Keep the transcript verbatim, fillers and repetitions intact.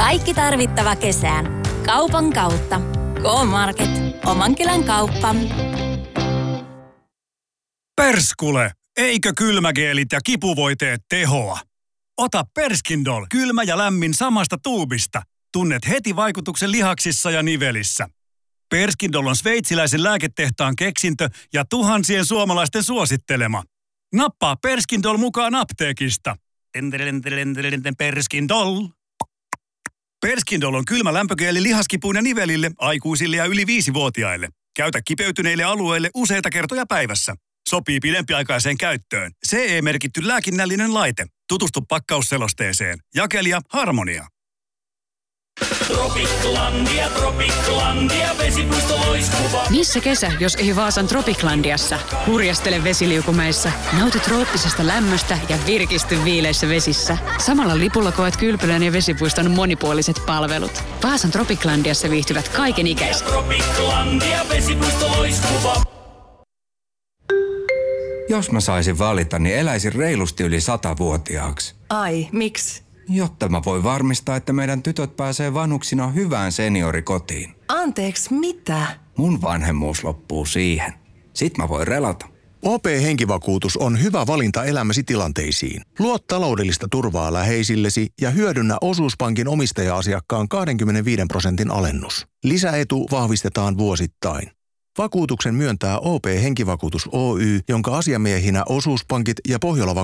Kaikki tarvittava kesään. Kaupan kautta. K-Market. Oman kylän kauppa. Perskule! Eikö kylmägeelit ja kipuvoiteet tehoa? Ota Perskindol kylmä ja lämmin samasta tuubista. Tunnet heti vaikutuksen lihaksissa ja nivelissä. Perskindol on sveitsiläisen lääketehtaan keksintö ja tuhansien suomalaisten suosittelema. Nappaa Perskindol mukaan apteekista. Perskindol. Perskindol on kylmä lämpögeeli lihaskipuun ja nivelille, aikuisille ja yli viisivuotiaille. Käytä kipeytyneille alueille useita kertoja päivässä. Sopii pidempiaikaiseen käyttöön. C E-merkitty lääkinnällinen laite. Tutustu pakkausselosteeseen. Jakelija Harmonia. Tropiklandia, Tropiklandia, vesipuisto loiskuva. Missä kesä, jos ei Vaasan Tropiklandiassa? Hurjastele vesiliukumäissä, nauti trooppisesta lämmöstä ja virkisty viileissä vesissä. Samalla lipulla koet kylpylän ja vesipuiston monipuoliset palvelut. Vaasan Tropiklandiassa viihtyvät kaikenikäiset. Tropiklandia, vesipuisto loiskuva. Jos mä saisin valita, niin eläisin reilusti yli satavuotiaaksi. Ai, miksi? Jotta mä voin varmistaa, että meidän tytöt pääsee vanhuksina hyvään seniorikotiin. Anteeksi, mitä? Mun vanhemmuus loppuu siihen. Sit mä voin relata. O P-henkivakuutus on hyvä valinta elämäsi tilanteisiin. Luo taloudellista turvaa läheisillesi ja hyödynnä osuuspankin omistaja-asiakkaan kaksikymmentäviisi prosentin alennus. Lisäetu vahvistetaan vuosittain. Vakuutuksen myöntää O P-henkivakuutus Oy, jonka asiamiehinä osuuspankit ja Pohjola